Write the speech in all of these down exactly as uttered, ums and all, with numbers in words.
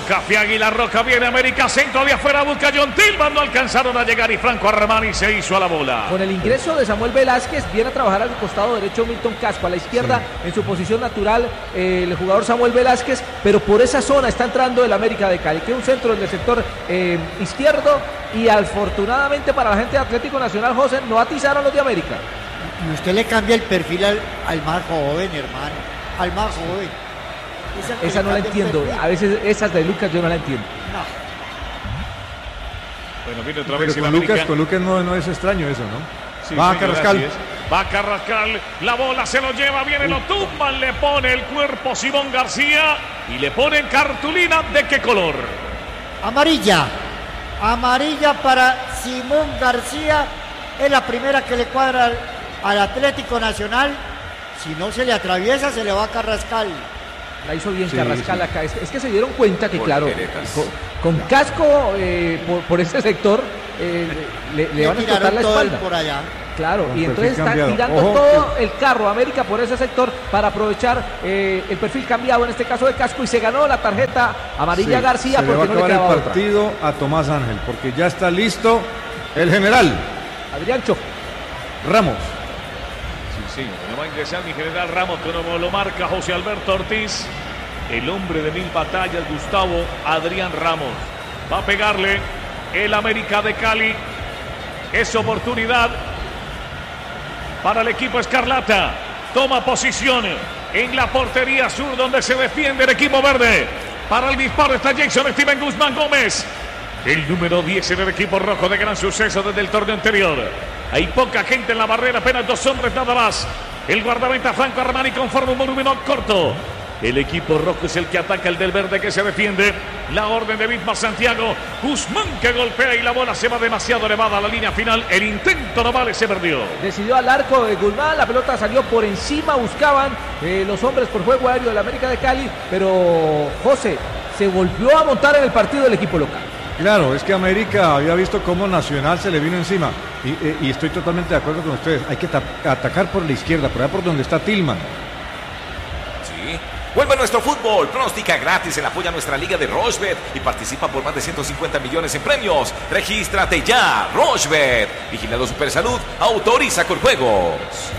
Café Águila Roja, viene América, centro de afuera, busca John Tillman, no alcanzaron a llegar y Franco Armani se hizo a la bola. Con el ingreso de Samuel Velázquez, viene a trabajar al costado derecho Milton Casco, a la izquierda, sí, en su posición natural, eh, el jugador Samuel Velázquez, pero por esa zona está entrando el América de Cali, que es un centro en el sector eh, izquierdo, y afortunadamente para la gente de Atlético Nacional, José, no atizaron los de América. Y usted le cambia el perfil al, al más joven, hermano, al más joven. Esa, esa no la entiendo, a veces esas de Lucas yo no la entiendo. No. Bueno, viene otra vez con Lucas, con Lucas no, no es extraño eso, ¿no? Sí, va sí, a Carrascal. Va a Carrascal, la bola se lo lleva, viene, lo tumban, le pone el cuerpo Simón García y le ponen cartulina. ¿De qué color? Amarilla. Amarilla para Simón García. Es la primera que le cuadra al, al Atlético Nacional. Si no se le atraviesa, se le va a Carrascal. La hizo bien, sí, Carrascal, sí, acá. Es, es que se dieron cuenta que, por claro, con, con casco eh, por, por ese sector eh, le, le van a explotar la espalda. Por allá. Claro, con y entonces están cambiado. tirando Ojo. todo el carro América por ese sector para aprovechar eh, el perfil cambiado, en este caso de casco, y se ganó la tarjeta amarilla sí, García. Se porque le va a acabar no le el partido otra. a Tomás Ángel, porque ya está listo el general. Adrián Cho. Ramos. Sí, no va a ingresar mi general Ramos, como lo marca José Alberto Ortiz. El hombre de mil batallas, Gustavo Adrián Ramos. Va a pegarle el América de Cali. Es oportunidad para el equipo Escarlata. Toma posición en la portería sur, donde se defiende el equipo verde. Para el disparo está Jason Steven Guzmán Gómez, el número diez en el equipo rojo, de gran suceso desde el torneo anterior. Hay poca gente en la barrera, apenas dos hombres nada más. El guardameta Franco Armani conforma un volumen corto. El equipo rojo es el que ataca, el del verde que se defiende. La orden de Bisma Santiago. Guzmán que golpea y la bola se va demasiado elevada a la línea final. El intento no vale, se perdió. Decidió al arco de Guzmán, la pelota salió por encima, buscaban eh, los hombres por juego aéreo del América de Cali, pero José se volvió a montar en el partido del equipo local. Claro, es que América había visto cómo Nacional se le vino encima y, y estoy totalmente de acuerdo con ustedes. Hay que atacar por la izquierda, por allá por donde está Tillman. Sí. Vuelve nuestro fútbol, pronostica gratis en Apoya Nuestra Liga de Rochebet y participa por más de ciento cincuenta millones en premios. Regístrate ya, Rochebet. Vigilado Supersalud, autoriza con juegos.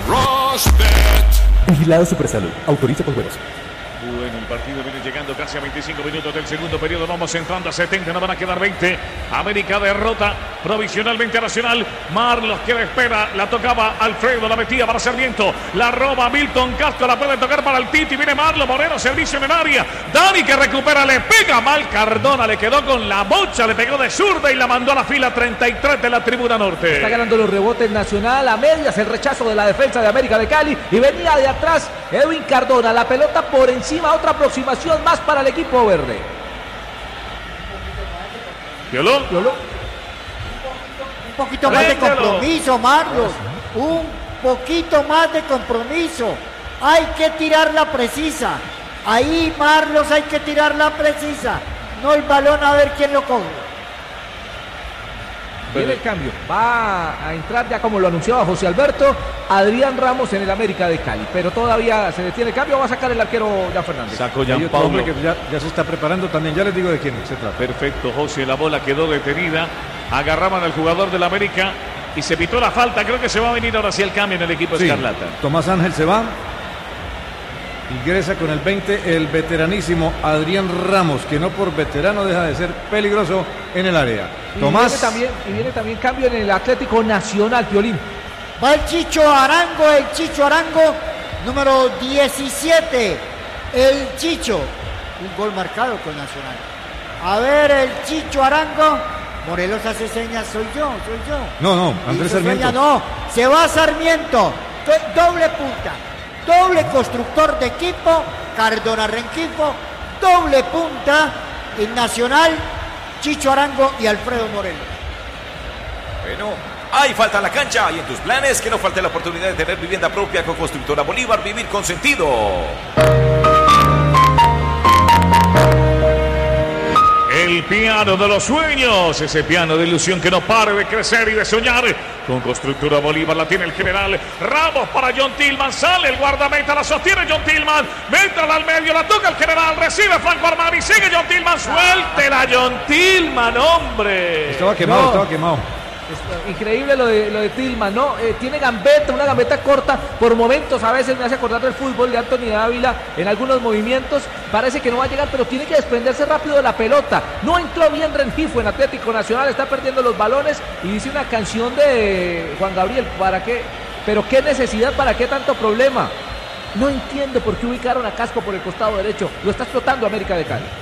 Rochebet. Vigilado Supersalud, autoriza con juegos. Bueno, el partido viene llegando casi a veinticinco minutos del segundo periodo. Vamos entrando a setenta, no van a quedar veinte. América derrota provisionalmente a Nacional. Marlos que la espera, la tocaba Alfredo, la metía para Sarmiento. La roba Milton Castro, la puede tocar para el Titi. Viene Marlos, Moreno, servicio en el área. Dani que recupera, le pega mal Cardona, le quedó con la bocha, le pegó de zurda y la mandó a la fila treinta y tres de la tribuna norte. Está ganando los rebotes Nacional a medias, el rechazo de la defensa de América de Cali. Y venía de atrás Edwin Cardona, la pelota por encima. Otra aproximación más para el equipo verde. ¿Violó? ¿Violó? Un poquito más de compromiso, Marlos. Un poquito más de compromiso. Hay que tirarla precisa. Ahí, Marlos, hay que tirarla precisa. No el balón a ver quién lo coge. Viene el cambio, va a entrar ya como lo anunciaba José Alberto, Adrián Ramos en el América de Cali, pero todavía se detiene el cambio, va a sacar el arquero Jan Fernández. Sacó Jan Paulo. Que ya, ya se está preparando también, ya les digo de quién se trata. Perfecto, José, la bola quedó detenida, agarraban al jugador del América y se pitó la falta, creo que se va a venir ahora sí el cambio en el equipo sí, Escarlata. Tomás Ángel se va. Ingresa con el veinte el veteranísimo Adrián Ramos, que no por veterano deja de ser peligroso en el área. Y Tomás. Viene también, y viene también cambio en el Atlético Nacional, Piolín. Va el Chicho Arango, el Chicho Arango, número diecisiete. El Chicho, un gol marcado con Nacional. A ver, el Chicho Arango. Morelos hace señas, soy yo, soy yo. No, no, Andrés Sarmiento. Seña, no, se va Sarmiento. Doble punta. Doble constructor de equipo, Cardona Renquifo, doble punta en Nacional, Chicho Arango y Alfredo Morelos. Bueno, hay falta en la cancha y en tus planes que no falte la oportunidad de tener vivienda propia con Constructora Bolívar, vivir con sentido. El piano de los sueños, ese piano de ilusión que no pare de crecer y de soñar. Con Constructora Bolívar la tiene el general Ramos para John Tillman. Sale el guardameta, la sostiene John Tillman. Métala al medio, la toca el general. Recibe Franco Armani. Sigue John Tillman. Suéltela, John Tillman, hombre. Estaba quemado, no. estaba quemado. Increíble lo de, lo de Tillman, ¿no? Eh, tiene gambeta, una gambeta corta, por momentos a veces me hace acordar del fútbol de Anthony Dávila en algunos movimientos, parece que no va a llegar, pero tiene que desprenderse rápido de la pelota. No entró bien Rengifo en Atlético Nacional, está perdiendo los balones y dice una canción de Juan Gabriel, ¿para qué? Pero qué necesidad, ¿para qué tanto problema? No entiendo por qué ubicaron a Casco por el costado derecho, lo está explotando América de Cali.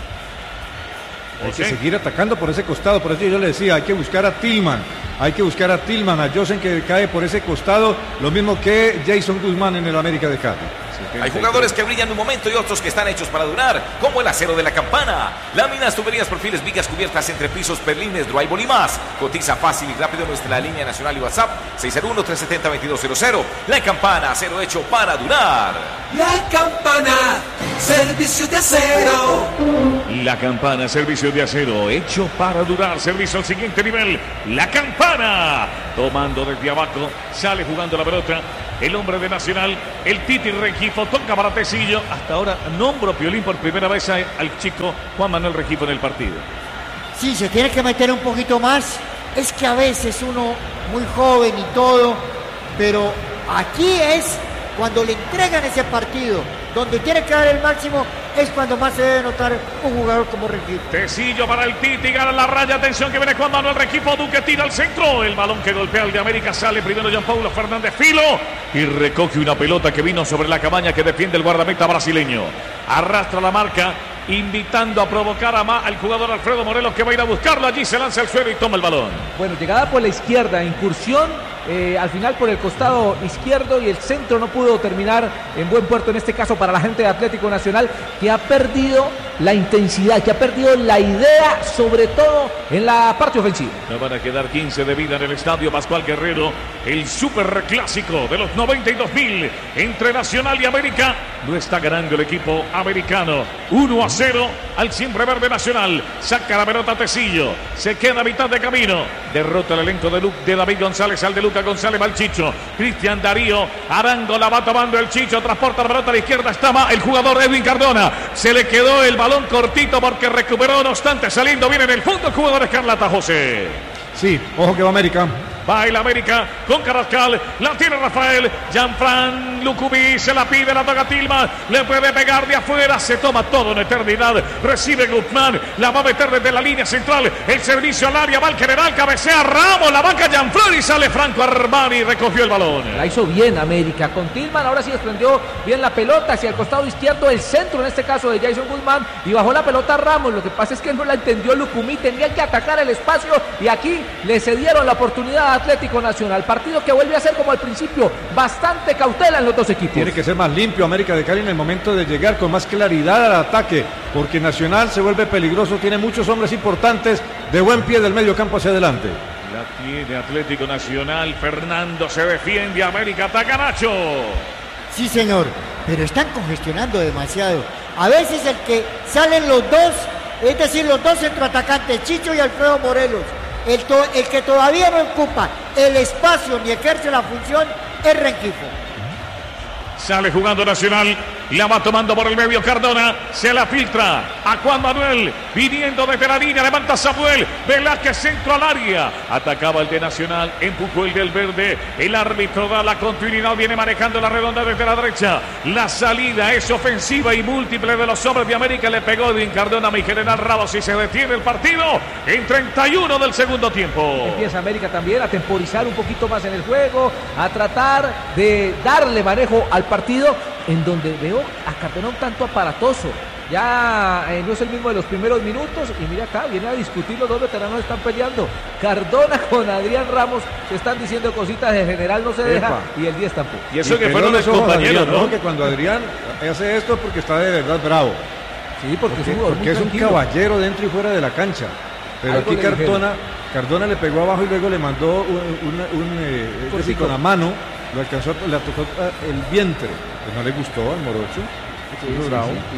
Hay que seguir atacando por ese costado, por eso yo le decía, hay que buscar a Tillman, hay que buscar a Tillman, a Josen que cae por ese costado, lo mismo que Jason Guzmán en el América de Cali. Hay jugadores que brillan un momento y otros que están hechos para durar, como el acero de la Campana. Láminas, tuberías, perfiles, vigas cubiertas, entrepisos, perlines, drywall y más. Cotiza fácil y rápido en nuestra línea nacional y WhatsApp seis cero uno, tres siete cero, dos dos cero cero. La Campana, acero hecho para durar. La Campana, servicio de acero. La Campana, servicio de acero, hecho para durar. Servicio al siguiente nivel. La Campana, tomando desde abajo, sale jugando la pelota. El hombre de Nacional, el Titi Rengifo, toca para Tecillo. Hasta ahora nombro Piolín por primera vez al chico Juan Manuel Rengifo en el partido. Sí, se tiene que meter un poquito más. Es que a veces uno muy joven y todo, pero aquí es cuando le entregan ese partido, donde tiene que dar el máximo, es cuando más se debe notar un jugador como Rengifo. Tecillo para el Titi, gana la raya, atención que viene Juan Manuel Rengifo, Duque tira al centro, el balón que golpea al de América, sale primero Jean Paulo Fernández Filo y recoge una pelota que vino sobre la cabaña que defiende el guardameta brasileño. Arrastra la marca, invitando a provocar a Ma, al jugador Alfredo Morelos que va a ir a buscarlo, allí se lanza al suelo y toma el balón. Bueno, llegada por la izquierda, incursión. Eh, al final por el costado izquierdo y el centro no pudo terminar en buen puerto, en este caso para la gente de Atlético Nacional, que ha perdido la intensidad, que ha perdido la idea, sobre todo en la parte ofensiva. No van a quedar quince de vida en el estadio Pascual Guerrero, el superclásico de los noventa y dos mil entre Nacional y América. Lo está ganando el equipo americano uno a cero al siempre verde Nacional. Saca la pelota Tecillo, se queda a mitad de camino, derrota el elenco de, Lu de David González al de Lucas González, va el Chicho, Cristian Darío Arango, la va tomando el Chicho, transporta la pelota a la izquierda, está el jugador Edwin Cardona, se le quedó el balón cortito porque recuperó, no obstante saliendo bien en el fondo el jugador Escarlata. José. Sí, ojo que va América. Va el América con Carrascal, la tiene Rafael, Gianfran Lucubí, se la pide, la toca Tillman, le puede pegar de afuera, se toma todo en eternidad, recibe Guzmán, la va a meter desde la línea central, el servicio al área, va el general, cabecea Ramos, la banca Gianfran y sale Franco Armani, recogió el balón. La hizo bien América con Tillman, ahora sí desprendió bien la pelota hacia el costado izquierdo, el centro en este caso de Jason Guzmán, y bajó la pelota Ramos, lo que pasa es que no la entendió Lucumí, tenían que atacar el espacio y aquí le cedieron la oportunidad a Atlético Nacional, partido que vuelve a ser como al principio, bastante cautela en los dos equipos. Tiene que ser más limpio América de Cali en el momento de llegar con más claridad al ataque, porque Nacional se vuelve peligroso, tiene muchos hombres importantes de buen pie del medio campo hacia adelante. La tiene Atlético Nacional, Fernando se defiende, América ataca Nacho. Sí señor, pero están congestionando demasiado, a veces el que salen los dos, es decir los dos centroatacantes, Chicho y Alfredo Morelos, El, to el que todavía no ocupa el espacio ni ejerce la función es Rengifo. Sale jugando Nacional, la va tomando por el medio Cardona, se la filtra a Juan Manuel, viniendo desde la línea, levanta Samuel, Velázquez centro al área, atacaba el de Nacional, empujó el del verde, el árbitro da la continuidad, viene manejando la redonda desde la derecha, la salida es ofensiva y múltiple de los hombres de América, le pegó Edwin Cardona a mi general Ramos y se detiene el partido en treinta y uno del segundo tiempo. Empieza América también a temporizar un poquito más en el juego, a tratar de darle manejo al partido, en donde veo a Cardona un tanto aparatoso. Ya eh, no es el mismo de los primeros minutos. Y mira acá, viene a discutir, los dos veteranos están peleando. Cardona con Adrián Ramos se están diciendo cositas, de general no se deja. Epa. Y el diez tampoco. Y eso y que fueron los compañeros, ¿no? ¿no? Que cuando Adrián hace esto es porque está de verdad bravo. Sí, porque, porque, es, un, porque es un caballero dentro y fuera de la cancha. Pero algo aquí Cardona, Cardona le pegó abajo y luego le mandó un, un, un, eh, es decir, con la mano, lo alcanzó, le tocó el vientre. Pues no le gustó al morocho. Sí, sí, sí.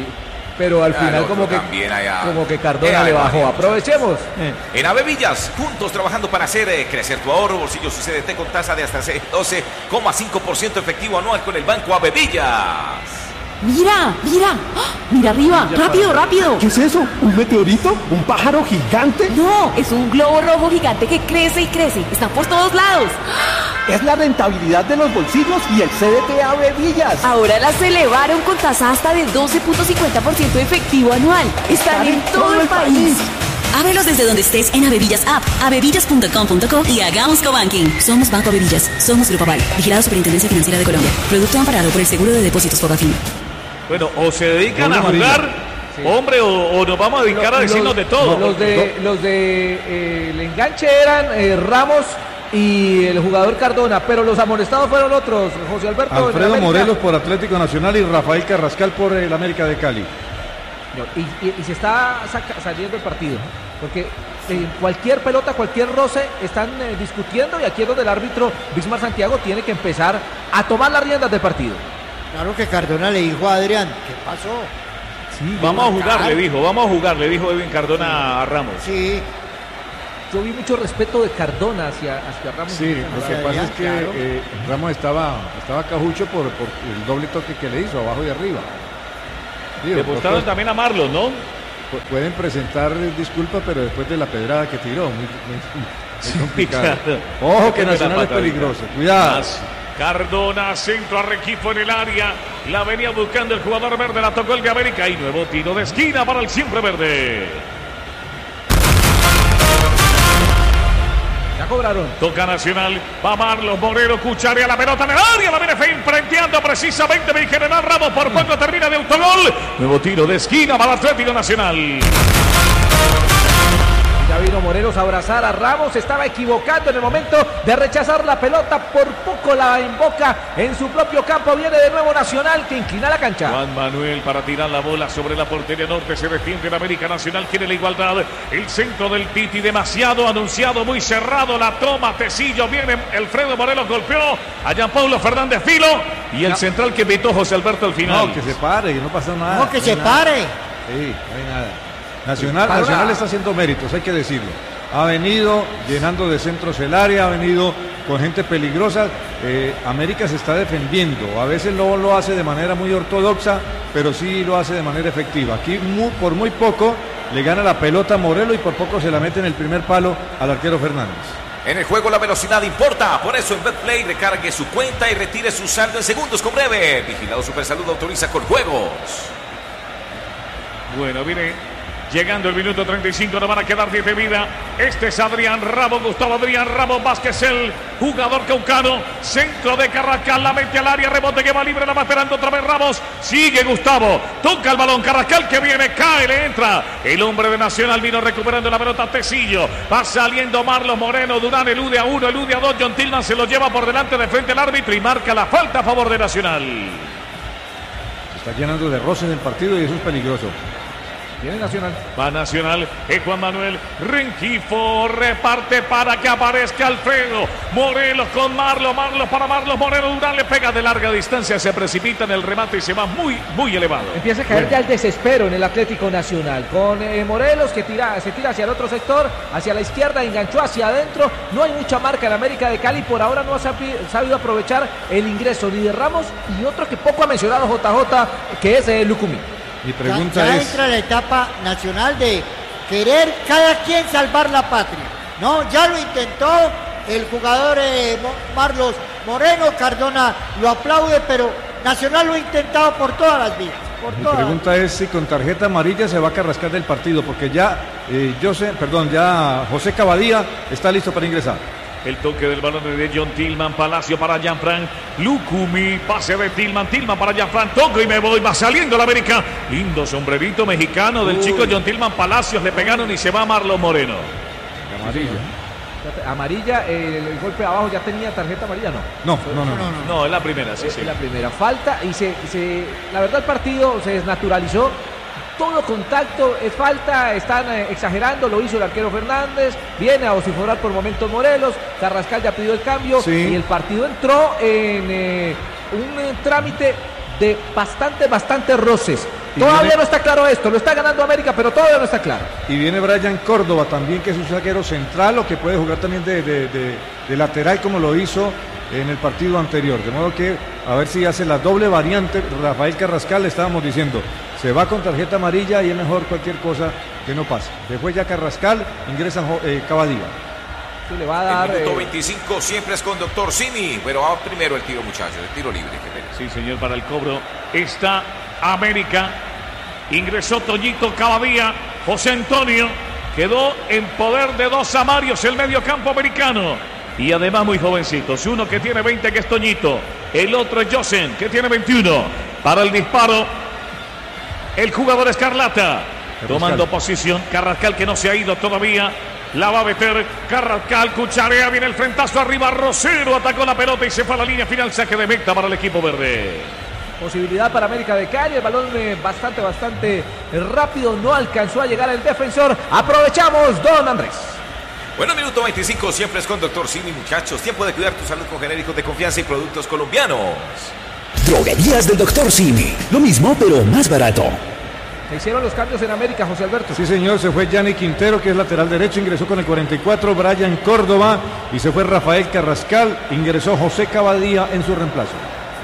pero al Al final otro como que, también allá. como que Cardona Eh, le ahí va, bajó. bien, Aprovechemos. Eh. En Avevillas, juntos trabajando para hacer eh, crecer tu ahorro, bolsillo su C D T con tasa de hasta doce coma cinco por ciento efectivo anual con el Banco Avevillas. Mira, mira, ¡ah! Mira arriba, rápido, rápido. ¿Qué es eso? ¿Un meteorito? ¿Un pájaro gigante? No, es un globo rojo gigante que crece y crece. Está por todos lados. Es la rentabilidad de los bolsillos y el C D T Avevillas. Ahora las elevaron con tasa hasta de doce punto cincuenta por ciento efectivo anual. Están en todo el país. Ábrelos desde donde estés en Avevillas App, avevillas punto com punto co y hagamos cobanking. Somos Banco Avevillas, somos Grupo Aval, vigilado Superintendencia Financiera de Colombia. Producto amparado por el Seguro de Depósitos Fogafín. Bueno, o se dedican Doble a jugar, amarilla. sí. hombre, o, o nos vamos a dedicar a decirnos de todo. Los de, los de eh, el enganche eran eh, Ramos y el jugador Cardona, pero los amonestados fueron otros, José Alberto. en Alfredo América. Morelos por Atlético Nacional y Rafael Carrascal por el América de Cali. Y, y- y se está saca- saliendo el partido, porque en cualquier pelota, cualquier roce, están eh, discutiendo y aquí es donde el árbitro Bismar Santiago tiene que empezar a tomar las riendas del partido. Claro que Cardona le dijo a Adrián, ¿qué pasó? Vamos a jugar, le dijo, vamos a jugar, le dijo Edwin Cardona a Ramos. Sí, Yo vi mucho respeto de Cardona hacia, hacia Ramos. Sí, lo que pasa es que claro. eh, Ramos estaba, estaba cajucho por, por el doble toque que le hizo, abajo y arriba. Digo, Le gustaron otros también a Marlon, ¿no? pu- pueden presentar disculpas, pero después de la pedrada que tiró, muy, muy- muy complicado. claro. Ojo que Buena Nacional es patadita. peligroso, cuidado. Más. Cardona, centro a Requifo en el área. La venía buscando el jugador verde, la tocó el de América y nuevo tiro de esquina para el siempre verde. Ya cobraron. Toca Nacional, va Marlos Moreno, Cuchare a la pelota en el área, la viene enfrenteando precisamente mi general Ramos, por poco termina de autogol. Nuevo tiro de esquina para Atlético Nacional. Ya vino Morelos a abrazar a Ramos, estaba equivocando en el momento de rechazar la pelota, por poco la invoca en su propio campo, viene de nuevo Nacional que inclina la cancha. Juan Manuel para tirar la bola sobre la portería norte, se defiende en América Nacional, quiere la igualdad, el centro del Titi demasiado anunciado, muy cerrado, la toma, Tecillo, viene Alfredo Morelos, golpeó a Jean Paulo Fernández Filo y el central que pitó José Alberto al final. No, que se pare, que no pasa nada. no, que no se hay nada. pare. Sí, no hay nada. Nacional, Para Nacional una- está haciendo méritos, hay que decirlo. Ha venido llenando de centros el área, ha venido con gente peligrosa. Eh, América se está defendiendo. A veces no lo hace de manera muy ortodoxa, pero sí lo hace de manera efectiva. Aquí muy- por muy poco le gana la pelota a Morelos y por poco se la mete en el primer palo al arquero Fernández. En el juego la velocidad importa, por eso en Betplay recargue su cuenta y retire su saldo en segundos con breve. Vigilado Supersalud autoriza con juegos. Bueno, viene llegando el minuto treinta y cinco, no van a quedar diez de vida. Este es Adrián Ramos, Gustavo Adrián Ramos Vázquez, el jugador caucano. Centro de Carrascal, la mete al área, rebote que va libre, la va esperando otra vez Ramos. Sigue Gustavo, toca el balón, Carrascal que viene, cae, le entra. El hombre de Nacional vino recuperando la pelota, Tecillo. Va saliendo Marlos Moreno, Durán elude a uno, elude a dos. John Tillman se lo lleva por delante de frente al árbitro y marca la falta a favor de Nacional. Se está llenando de roces el partido y eso es peligroso. Viene Nacional. Va Nacional, es Juan Manuel Rengifo, reparte para que aparezca Alfredo Morelos con Marlos, Marlos para Marlos Moreno, Durán le pega de larga distancia, se precipita en el remate y se va muy, muy elevado. Empieza a caer ya el desespero en el Atlético Nacional, con eh, Morelos que tira, se tira hacia el otro sector, hacia la izquierda, enganchó hacia adentro, no hay mucha marca en América de Cali, por ahora no ha sabi- sabido aprovechar el ingreso ni de Ramos y otro que poco ha mencionado J J, que es eh, Lucumí. Mi Ya, pregunta ya es... entra la etapa nacional de querer cada quien salvar la patria. No, ya lo intentó el jugador eh, Mo- Marlos Moreno, Cardona lo aplaude, pero Nacional lo ha intentado por todas las vías. Por Mi todas. pregunta es si con tarjeta amarilla se va a carrascar del partido, porque ya eh, Jose, perdón, ya José Cavadía está listo para ingresar. El toque del balón de John Tillman, Palacio para Jean-Franc Lucumí, pase de Tillman, Tillman para Jean-Franc, toco y me voy, va saliendo la América, lindo sombrerito mexicano del Uy. chico John Tillman, Palacios le pegaron y se va Marlos Moreno. Amarilla. Amarilla, eh, el, el golpe abajo ya tenía tarjeta amarilla, no. No, no, no. no. No, es la primera, sí, sí. Es la primera falta y se, se- la verdad el partido se desnaturalizó. Todo contacto es falta, están eh, exagerando, lo hizo el arquero Fernández, viene a vociferar por momentos Morelos, Carrascal ya pidió el cambio Sí. y el partido entró en eh, un eh, trámite de bastante, bastante roces. Todavía viene, no está claro esto, lo está ganando América, pero todavía no está claro. Y viene Brian Córdoba también, que es un zaguero central, o que puede jugar también de, de, de, de lateral, como lo hizo en el partido anterior. De modo que a ver si hace la doble variante. Rafael Carrascal, le estábamos diciendo, se va con tarjeta amarilla y es mejor cualquier cosa que no pase. Después ya Carrascal, ingresa eh, Cavadía. Sí, le va a dar, el minuto eh... veinticinco siempre es con Doctor Simi, pero va primero el tiro, muchachos, el tiro libre. Sí, señor, para el cobro está América. Ingresó Toñito Cavadía. José Antonio quedó en poder de dos amarios el mediocampo americano. Y además muy jovencitos. Uno que tiene veinte, que es Toñito. El otro es Josen, que tiene veintiuno. Para el disparo, el jugador Escarlata. Carrascal. Tomando posición. Carrascal, que no se ha ido todavía. La va a meter Carrascal, cucharea, viene el frentazo arriba, Rosero atacó la pelota y se fue a la línea final, saque de meta para el equipo verde. Posibilidad para América de Cali, el balón eh, bastante, bastante rápido, no alcanzó a llegar el defensor. Aprovechamos, don Andrés. Bueno, minuto veinticinco, siempre es con Doctor Simi, muchachos. Tiempo de cuidar tu salud con genéricos de confianza y productos colombianos. Droguerías del Doctor Simi, lo mismo pero más barato. Se hicieron los cambios en América, José Alberto. Sí, señor, se fue Gianni Quintero, que es lateral derecho, ingresó con el cuarenta y cuatro, Brian Córdoba, y se fue Rafael Carrascal, ingresó José Cavadía en su reemplazo.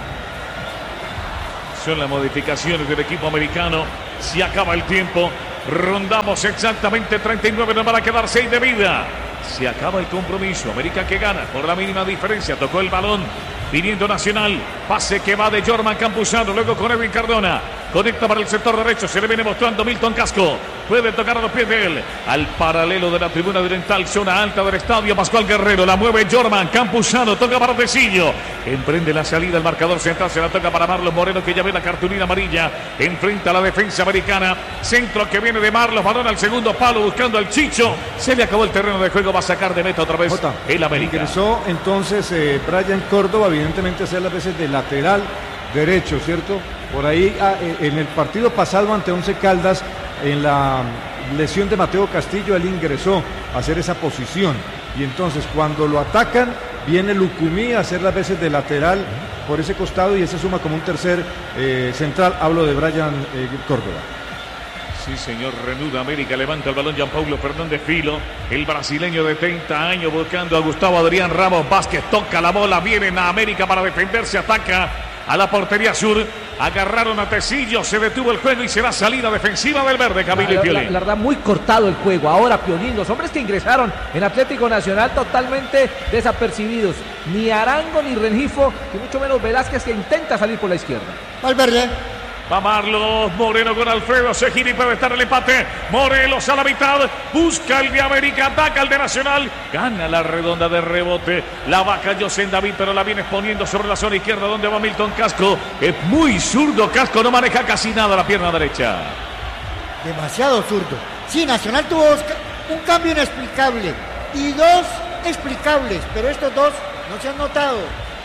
Son las modificaciones del equipo americano. Se acaba el tiempo. Rondamos exactamente treinta y nueve, nos van a quedar seis de vida. Se acaba el compromiso. América que gana por la mínima diferencia. Tocó el balón. Viniendo Nacional, pase que va de Jorman Campuzano, luego con Edwin Cardona, conecta para el sector derecho, se le viene mostrando Milton Casco, puede tocar a los pies de él, al paralelo de la tribuna oriental, zona alta del estadio, Pascual Guerrero, la mueve Jorman Campuzano, toca para Tecillo, emprende la salida, el marcador central se la toca para Marlos Moreno, que ya ve la cartulina amarilla, enfrenta a la defensa americana, centro que viene de Marlos, balón al segundo palo, buscando al Chicho, se le acabó el terreno de juego, va a sacar de meta otra vez Jota, el América. Ingresó entonces eh, Brian Córdoba, evidentemente hacer las veces de lateral derecho, ¿cierto? Por ahí en el partido pasado ante Once Caldas, en la lesión de Mateo Castillo, él ingresó a hacer esa posición. Y entonces cuando lo atacan, viene Lucumí a hacer las veces de lateral por ese costado y ese suma como un tercer eh, central. Hablo de Brian eh, Córdoba. Sí, señor, reanuda América, levanta el balón Gianpaulo Fernández Filo, el brasileño de treinta años buscando a Gustavo Adrián Ramos Vázquez, toca la bola, vienen a América para defenderse, ataca a la portería sur, agarraron a Tecillo, se detuvo el juego y será salida defensiva del verde, Camilo y Piolín. La, la verdad, muy cortado el juego, ahora Piolín, los hombres que ingresaron en Atlético Nacional totalmente desapercibidos, ni Arango ni Rengifo, y mucho menos Velázquez, que intenta salir por la izquierda. Valverde. Va Marlos Moreno con Alfredo, se gira y puede estar el empate. Morelos a la mitad, busca el de América, ataca el de Nacional, gana la redonda de rebote. La vaca José David, pero la viene exponiendo sobre la zona izquierda donde va Milton Casco. Es muy zurdo Casco, no maneja casi nada la pierna derecha. Demasiado zurdo. Sí, Nacional tuvo dos, un cambio inexplicable y dos explicables, pero estos dos no se han notado.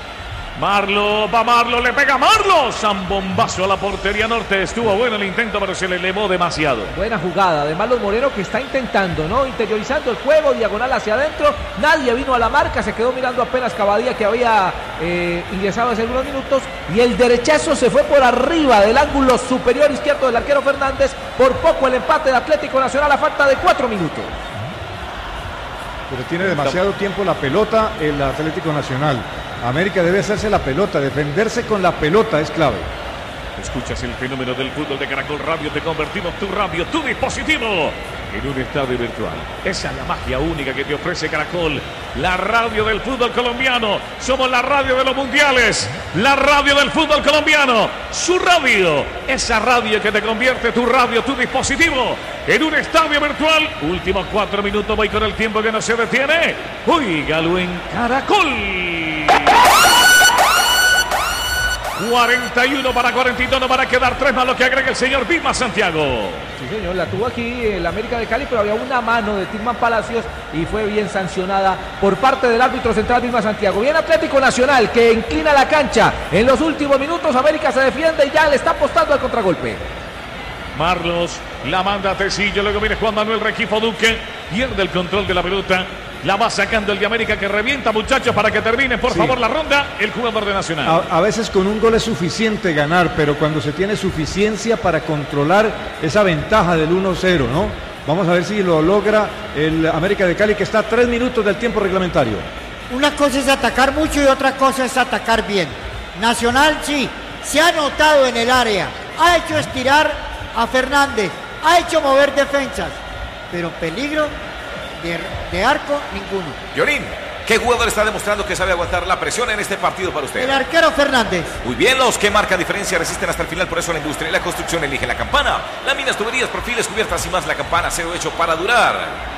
Marlos, va Marlos, le pega Marlos, zambombazo a la portería norte, estuvo bueno el intento pero se le elevó demasiado. Buena jugada de Marlos Moreno, que está intentando, ¿no? Interiorizando el juego, diagonal hacia adentro, nadie vino a la marca, se quedó mirando apenas Cavadía, que había eh, ingresado hace algunos minutos, y el derechazo se fue por arriba del ángulo superior izquierdo del arquero Fernández, por poco el empate de Atlético Nacional a falta de cuatro minutos. Pero tiene demasiado tiempo la pelota el Atlético Nacional. América debe hacerse la pelota, defenderse con la pelota es clave. Escuchas el fenómeno del fútbol de Caracol Radio, te convertimos tu radio, tu dispositivo en un estadio virtual. Esa es la magia única que te ofrece Caracol, la radio del fútbol colombiano. Somos la radio de los mundiales, la radio del fútbol colombiano, su radio, esa radio que te convierte tu radio, tu dispositivo en un estadio virtual. Últimos cuatro minutos, voy con el tiempo que no se detiene. Óigalo en Caracol. cuarenta y uno para cuarenta y dos, no van a quedar tres más lo que agrega el señor Vilma Santiago. Sí, señor, la tuvo aquí el América de Cali, pero había una mano de Tilman Palacios y fue bien sancionada por parte del árbitro central Vilma Santiago. Bien Atlético Nacional, que inclina la cancha. En los últimos minutos América se defiende y ya le está apostando al contragolpe. Marlos la manda a Tecillo, luego viene Juan Manuel Rengifo Duque, pierde el control de la pelota. La va sacando el de América que revienta, muchachos, para que termine, por Sí. favor, la ronda. El jugador de Nacional. A, a veces con un gol es suficiente ganar, pero cuando se tiene suficiencia para controlar esa ventaja del uno cero, ¿no? Vamos a ver si lo logra el América de Cali, que está a tres minutos del tiempo reglamentario. Una cosa es atacar mucho y otra cosa es atacar bien. Nacional sí, se ha notado en el área, ha hecho estirar a Fernández, ha hecho mover defensas, pero peligro de, de arco ninguno. Llorín, ¿qué jugador está demostrando que sabe aguantar la presión en este partido para usted? El arquero Fernández. Muy bien, los que marcan diferencia resisten hasta el final, por eso la industria y la construcción elige la Campana. Láminas, tuberías, perfiles, cubiertas y más, la Campana, acero hecho para durar.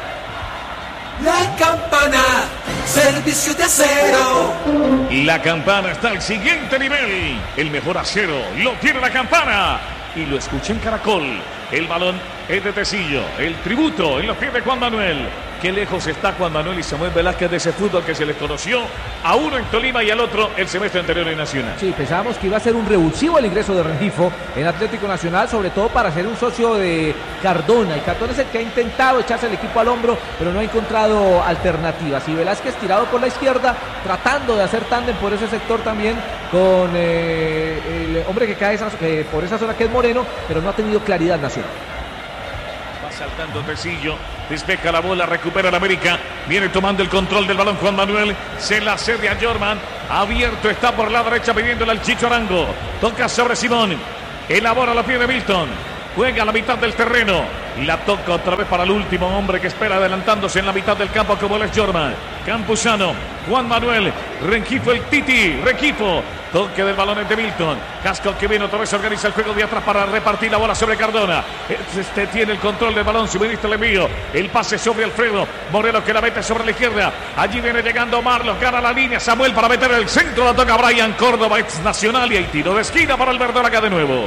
La Campana, servicio de acero. La Campana está al siguiente nivel. El mejor acero lo tiene la Campana. Y lo escuché en Caracol. El balón es de Tecillo. El tributo en los pies de Juan Manuel. Qué lejos está Juan Manuel y Samuel Velázquez de ese fútbol que se les conoció a uno en Tolima y al otro el semestre anterior en Nacional. Sí, pensábamos que iba a ser un revulsivo el ingreso de Rengifo en Atlético Nacional, sobre todo para ser un socio de Cardona. Y Cardona es el que ha intentado echarse el equipo al hombro, pero no ha encontrado alternativas. Y Velázquez tirado por la izquierda, tratando de hacer tándem por ese sector también con eh, el hombre que cae esa, eh, por esa zona que es Moreno, pero no ha tenido claridad Nacional. Saltando Tecillo, despeja la bola, recupera el América, viene tomando el control del balón Juan Manuel, se la cede a Jorman, abierto está por la derecha pidiéndole al Chicho Arango, toca sobre Simón, elabora la pie de Milton, juega a la mitad del terreno, la toca otra vez para el último hombre que espera adelantándose en la mitad del campo como es Jorman, Campuzano, Juan Manuel, Rengifo el Titi, Rengifo, toque del balón de Milton, Casco que viene otra vez, organiza el juego de atrás para repartir la bola sobre Cardona, este tiene el control del balón, suministra el envío, el pase sobre Alfredo, Moreno que la mete sobre la izquierda, allí viene llegando Marlos, gana la línea, Samuel para meter el centro, la toca Brian Córdoba, ex Nacional y hay tiro de esquina para el Verdolaga de nuevo.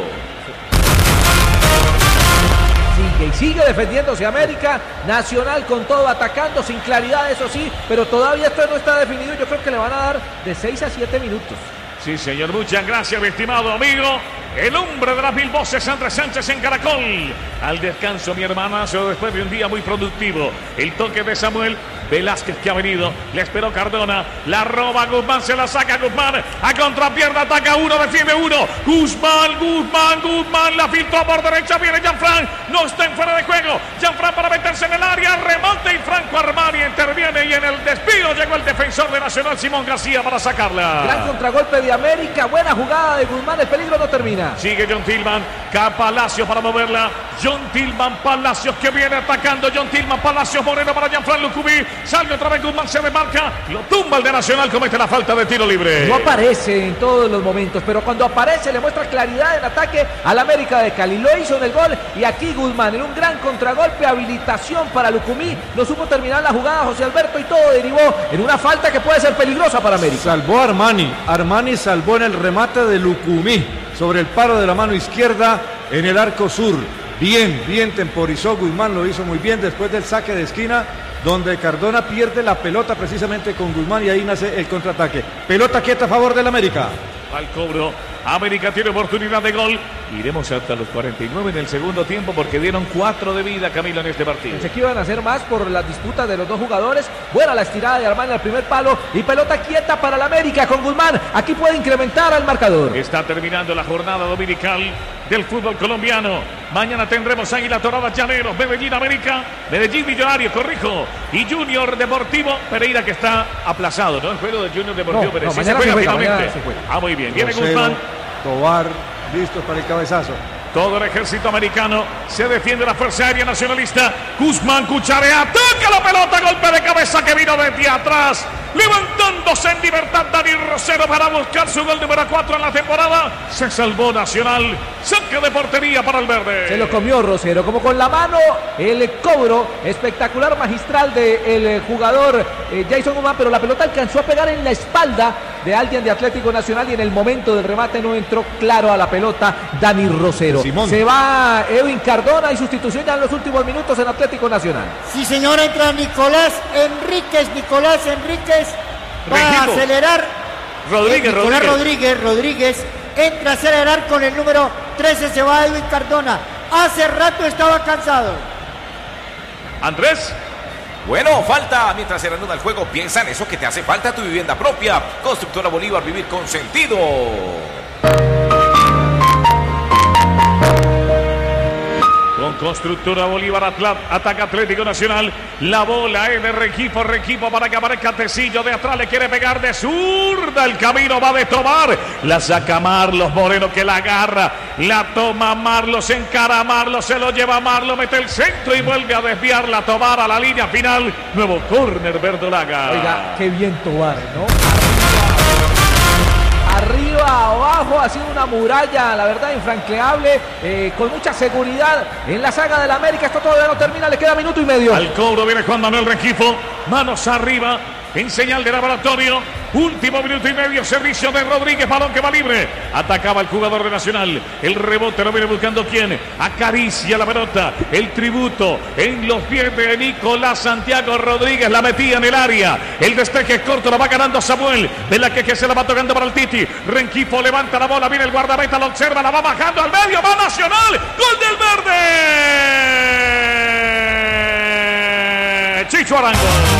Sigue y sigue defendiéndose América, Nacional con todo atacando, sin claridad eso sí, pero todavía esto no está definido, yo creo que le van a dar de seis a siete minutos. Sí, señor, muchas gracias, mi estimado amigo. El hombre de las mil voces, Andrés Sánchez en Caracol. Al descanso, mi hermanazo, después de un día muy productivo. El toque de Samuel Velázquez que ha venido. Le esperó Cardona. La roba Guzmán, se la saca Guzmán. A contrapierna, ataca uno, defiende uno. Guzmán, Guzmán, Guzmán. La filtró por derecha, viene Jean-Fran. No está en fuera de juego. Jean-Fran para meterse en el área. Remonte y Franco Armani interviene. Y en el despido llegó el defensor de Nacional, Simón García, para sacarla. Gran contragolpe de América. Buena jugada de Guzmán. El peligro no termina. Sigue John Tillman, Palacios para moverla. John Tillman, Palacios que viene atacando. John Tillman, Palacios, Moreno para Jean-Fran Lucumí. Sale otra vez Guzmán, se remarca. Lo tumba el de Nacional, comete la falta de tiro libre. No aparece en todos los momentos, pero cuando aparece le muestra claridad en ataque al América de Cali. Lo hizo en el gol y aquí Guzmán en un gran contragolpe, habilitación para Lucumí. No supo terminar la jugada José Alberto y todo derivó en una falta que puede ser peligrosa para América. Salvó a Armani. Armani salvó en el remate de Lucumí sobre el paro de la mano izquierda en el arco sur. Bien, bien temporizó Guzmán, lo hizo muy bien después del saque de esquina donde Cardona pierde la pelota precisamente con Guzmán y ahí nace el contraataque. Pelota quieta a favor del América. Al cobro, América tiene oportunidad de gol. Iremos hasta los cuarenta y nueve en el segundo tiempo porque dieron cuatro de vida, Camilo, en este partido. Pensé que iban a hacer más por las disputas de los dos jugadores. Buena la estirada de Armani al primer palo y pelota quieta para el América con Guzmán. Aquí puede incrementar al marcador. Está terminando la jornada dominical del fútbol colombiano. Mañana tendremos Águila Dorada Llaneros, Medellín América, Medellín Millonario, corrijo, y Junior Deportivo Pereira, que está aplazado, ¿no? El juego de Junior Deportivo no, Pereira. no, Sí, mañana se juega, se juega, finalmente. mañana se juega. Ah, muy bien. Viene Rosero, Guzmán. Tobar, listos para el cabezazo. Todo el ejército americano se defiende la Fuerza Aérea Nacionalista. Guzmán cucharea, toca la pelota, golpe de cabeza que vino desde atrás. Levantándose en libertad Dani Rosero para buscar su gol número cuatro en la temporada. Se salvó Nacional. Saque de portería para el verde. Se lo comió Rosero, como con la mano el cobro espectacular magistral del jugador eh, Jason Guzmán, pero la pelota alcanzó a pegar en la espalda de alguien de Atlético Nacional y en el momento del remate no entró claro a la pelota Dani Rosero. Simón. Se va Edwin Cardona y sustitución ya en los últimos minutos en Atlético Nacional. Sí, señor, entra Nicolás Enríquez. Nicolás Enríquez va a Rengifo. acelerar. Rodríguez, Eh, Nicolás Rodríguez. Rodríguez, Rodríguez entra a acelerar con el número trece. Se va Edwin Cardona. Hace rato estaba cansado. Andrés. Bueno, falta. Mientras se reanuda el juego, piensa en eso que te hace falta, tu vivienda propia. Constructora Bolívar, vivir con sentido. Con Constructora Bolívar, Atlat, ataca Atlético Nacional. La bola es de Requipo, Requipo para que aparezca Tecillo de atrás. Le quiere pegar de zurda. El camino va de Tomar. La saca Marlos Moreno que la agarra. La toma Marlos, se encara Marlos, se lo lleva Marlos, mete el centro y vuelve a desviarla. Tomar a la línea final. Nuevo córner Verdolaga. Oiga, qué bien Tobar, ¿no? Arriba, abajo, ha sido una muralla, la verdad, infranqueable, eh, con mucha seguridad en la saga del América. Esto todavía no termina, le queda minuto y medio. Al cobro viene Juan Manuel Rengifo, manos arriba, en señal de laboratorio. Último minuto y medio, servicio de Rodríguez, balón que va libre. Atacaba el jugador de Nacional. El rebote lo viene buscando quién. Acaricia la pelota. El tributo en los pies de Nicolás Santiago Rodríguez. La metía en el área. El despeje es corto, la va ganando Samuel. De la que, que se la va tocando para el Titi. Rengifo levanta la bola, viene el guardameta, lo observa, la va bajando al medio. Va Nacional. Gol del verde. Chicho Arango.